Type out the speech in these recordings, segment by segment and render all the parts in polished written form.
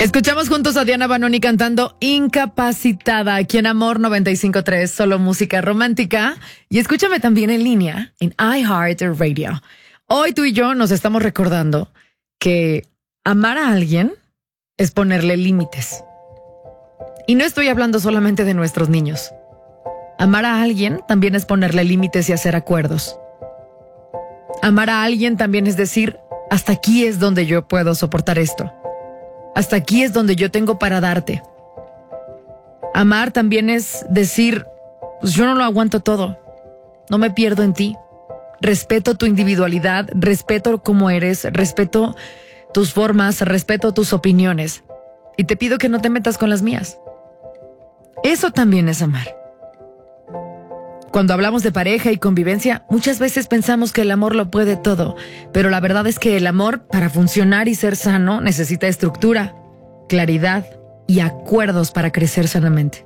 Escuchamos juntos a Diana Banoni cantando Incapacitada aquí en Amor 95.3, solo música romántica. Y escúchame también en línea en iHeartRadio. Hoy tú y yo nos estamos recordando que amar a alguien es ponerle límites. Y no estoy hablando solamente de nuestros niños. Amar a alguien también es ponerle límites y hacer acuerdos. Amar a alguien también es decir, hasta aquí es donde yo puedo soportar esto. Hasta aquí es donde yo tengo para darte. Amar también es decir, pues yo no lo aguanto todo. No me pierdo en ti. Respeto tu individualidad, respeto cómo eres, respeto tus formas, respeto tus opiniones. Y te pido que no te metas con las mías. Eso también es amar. Cuando hablamos de pareja y convivencia, muchas veces pensamos que el amor lo puede todo, pero la verdad es que el amor, para funcionar y ser sano, necesita estructura, claridad y acuerdos para crecer sanamente.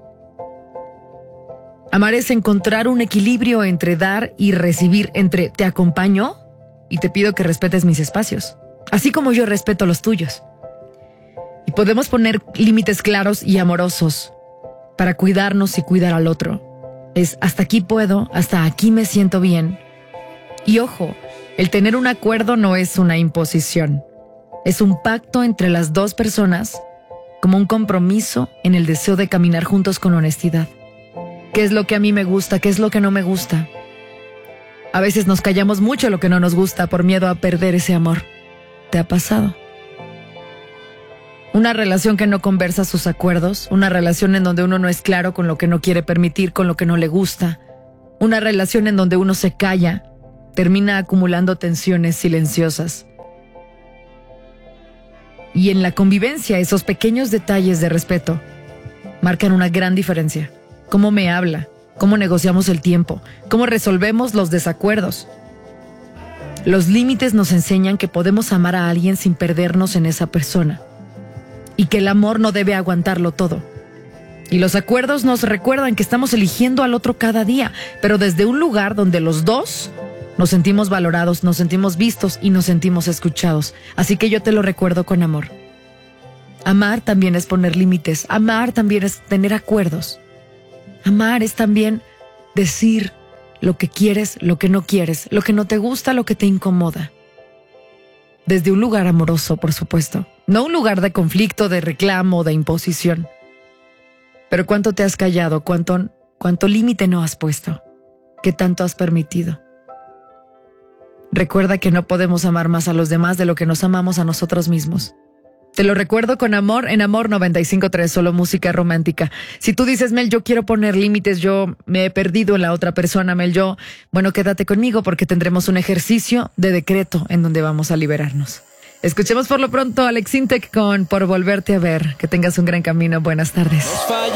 Amar es encontrar un equilibrio entre dar y recibir, entre te acompaño y te pido que respetes mis espacios, así como yo respeto los tuyos. Y podemos poner límites claros y amorosos para cuidarnos y cuidar al otro. Es hasta aquí puedo, hasta aquí me siento bien. Y ojo, el tener un acuerdo no es una imposición. Es un pacto entre las dos personas, como un compromiso en el deseo de caminar juntos con honestidad. ¿Qué es lo que a mí me gusta? ¿Qué es lo que no me gusta? A veces nos callamos mucho lo que no nos gusta por miedo a perder ese amor. ¿Te ha pasado? Una relación que no conversa sus acuerdos, una relación en donde uno no es claro con lo que no quiere permitir, con lo que no le gusta, una relación en donde uno se calla, termina acumulando tensiones silenciosas. Y en la convivencia, esos pequeños detalles de respeto marcan una gran diferencia. Cómo me habla, cómo negociamos el tiempo, cómo resolvemos los desacuerdos. Los límites nos enseñan que podemos amar a alguien sin perdernos en esa persona. Y que el amor no debe aguantarlo todo. Y los acuerdos nos recuerdan que estamos eligiendo al otro cada día, pero desde un lugar donde los dos nos sentimos valorados, nos sentimos vistos y nos sentimos escuchados. Así que yo te lo recuerdo con amor. Amar también es poner límites, amar también es tener acuerdos. Amar es también decir lo que quieres, lo que no quieres, lo que no te gusta, lo que te incomoda. Desde un lugar amoroso, por supuesto. No un lugar de conflicto, de reclamo, de imposición. Pero ¿cuánto te has callado? ¿Cuánto límite no has puesto? ¿Qué tanto has permitido? Recuerda que no podemos amar más a los demás de lo que nos amamos a nosotros mismos. Te lo recuerdo con amor en Amor 95.3, solo música romántica. Si tú dices, Mel, yo quiero poner límites, yo me he perdido en la otra persona, Mel, bueno, quédate conmigo porque tendremos un ejercicio de decreto en donde vamos a liberarnos. Escuchemos por lo pronto a Alex Intec con Por Volverte a Ver. Que tengas un gran camino. Buenas tardes.